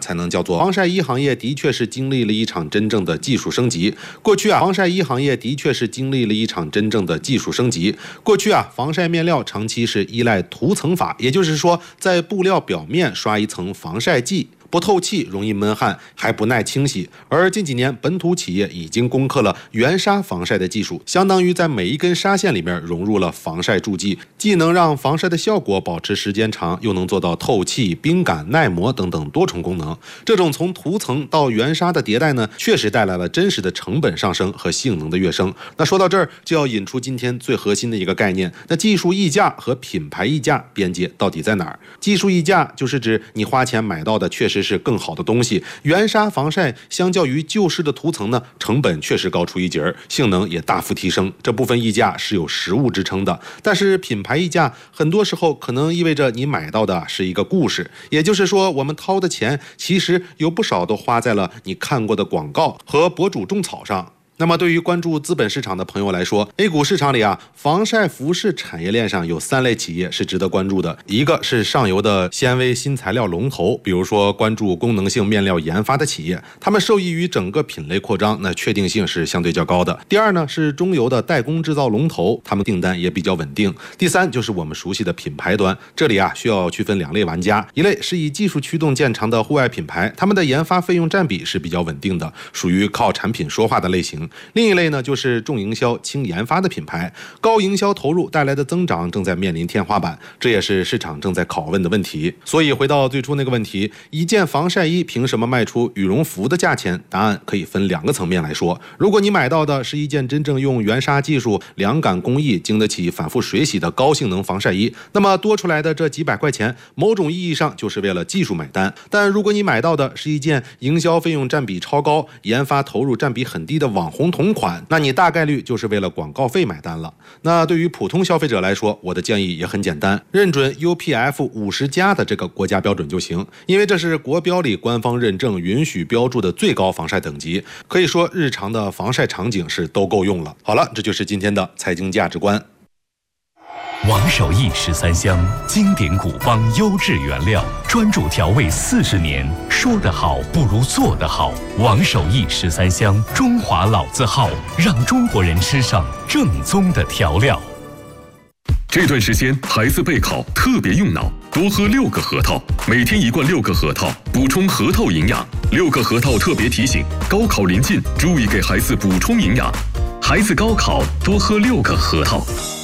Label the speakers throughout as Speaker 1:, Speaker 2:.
Speaker 1: 才能叫做防晒衣行业的确是经历了一场真正的技术升级。过去防晒衣行业的确是经历了一场真正的技术升级。过去防晒面料长期是依赖涂层法，也就是说在布料表面刷一层防晒剂，不透气，容易闷汗，还不耐清洗。而近几年，本土企业已经攻克了原纱防晒的技术，相当于在每一根纱线里面融入了防晒助剂，既能让防晒的效果保持时间长，又能做到透气、冰感、耐磨等等多重功能。这种从涂层到原纱的迭代呢，确实带来了真实的成本上升和性能的跃升。那说到这儿，就要引出今天最核心的一个概念，那技术溢价和品牌溢价边界到底在哪儿？技术溢价就是指你花钱买到的确实是更好的东西，原纱防晒相较于旧式的涂层呢，成本确实高出一截，性能也大幅提升，这部分溢价是有实物支撑的。但是品牌溢价很多时候可能意味着你买到的是一个故事，也就是说我们掏的钱其实有不少都花在了你看过的广告和博主种草上。那么对于关注资本市场的朋友来说， A 股市场里防晒服饰产业链上有3类企业是值得关注的。一个是上游的纤维新材料龙头，比如说关注功能性面料研发的企业，他们受益于整个品类扩张，那确定性是相对较高的。第二呢是中游的代工制造龙头，他们订单也比较稳定。第三就是我们熟悉的品牌端，这里需要区分2类玩家，一类是以技术驱动见长的户外品牌，他们的研发费用占比是比较稳定的，属于靠产品说话的类型。另一类呢，就是重营销轻研发的品牌，高营销投入带来的增长正在面临天花板，这也是市场正在拷问的问题。所以回到最初那个问题，一件防晒衣凭什么卖出羽绒服的价钱？答案可以分2个层面来说。如果你买到的是一件真正用原纱技术、凉感工艺、经得起反复水洗的高性能防晒衣，那么多出来的这几百块钱，某种意义上就是为了技术买单。但如果你买到的是一件营销费用占比超高、研发投入占比很低的网红同款，那你大概率就是为了广告费买单了。那对于普通消费者来说，我的建议也很简单，认准 UPF 50+的这个国家标准就行，因为这是国标里官方认证允许标注的最高防晒等级，可以说日常的防晒场景是都够用了。好了，这就是今天的财经价值观。
Speaker 2: 王守义13香，经典古方，优质原料，专注调味40年，说得好不如做得好。王守义13香，中华老字号，让中国人吃上正宗的调料。
Speaker 3: 这段时间孩子备考特别用脑，多喝6个核桃，每天1罐6个核桃，补充核桃营养。6个核桃特别提醒，高考临近，注意给孩子补充营养。孩子高考多喝6个核桃。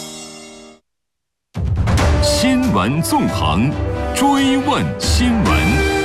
Speaker 2: 新闻纵横，追问新闻。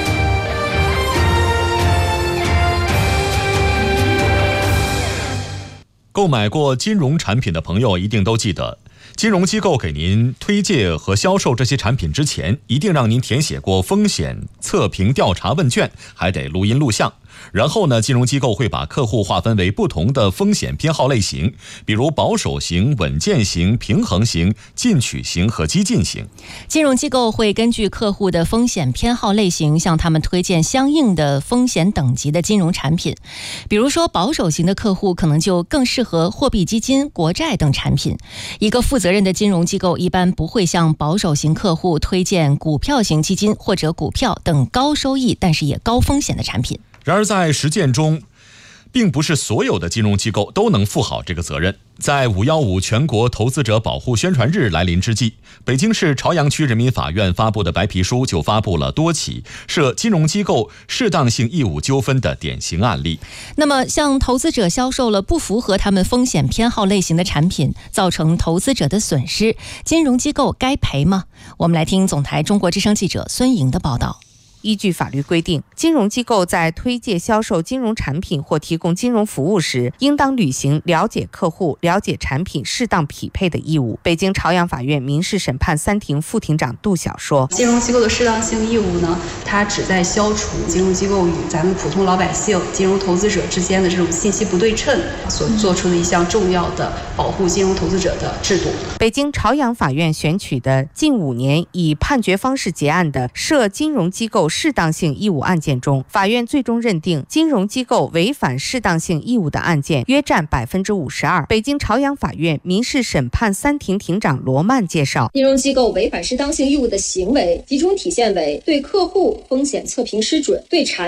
Speaker 2: 购买过金融产品的朋友一定都记得，金融机构给您推介和销售这些产品之前，一定让您填写过风险测评调查问卷，还得录音录像。然后呢，金融机构会把客户划分为不同的风险偏好类型，比如保守型、稳健型、平衡型、进取型和激进型。
Speaker 4: 金融机构会根据客户的风险偏好类型，向他们推荐相应的风险等级的金融产品。比如说，保守型的客户可能就更适合货币基金、国债等产品。一个负责任的金融机构一般不会向保守型客户推荐股票型基金或者股票等高收益但是也高风险的产品。
Speaker 2: 然而在实践中，并不是所有的金融机构都能负好这个责任。在515全国投资者保护宣传日来临之际，北京市朝阳区人民法院发布的白皮书就发布了多起涉金融机构适当性义务纠纷的典型案例。
Speaker 4: 那么向投资者销售了不符合他们风险偏好类型的产品，造成投资者的损失，金融机构该赔吗？我们来听总台中国之声记者孙莹的报道。
Speaker 5: 依据法律规定，金融机构在推介销售金融产品或提供金融服务时，应当履行了解客户、了解产品适当匹配的义务。北京朝阳法院民事审判3庭副庭长杜晓说，
Speaker 6: 金融机构的适当性义务呢，它旨在消除金融机构与咱们普通老百姓、金融投资者之间的这种信息不对称所做出的一项重要的保护金融投资者的制度。
Speaker 5: 北京朝阳法院选取的近5年以判决方式结案的涉金融机构适当性义务案件中，法院最终认定金融机构违反适当性义务的案件约占52%。北京朝阳法院民事审判3庭庭长罗曼介绍，
Speaker 7: 金融机构违反适当性义务的行为集中体现为对客户风险测评失准、对产